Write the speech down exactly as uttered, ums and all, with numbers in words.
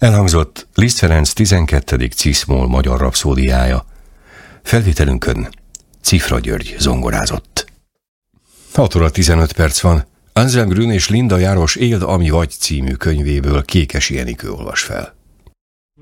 Elhangzott Liszt Ferenc tizenkettedik Cisz-moll magyar rapszódiája. Felvételünkön Cifra György zongorázott. hat óra tizenöt perc van. Anselm Grün és Linda Járos Éld, ami vagy című könyvéből Kékesi Enikő olvas fel.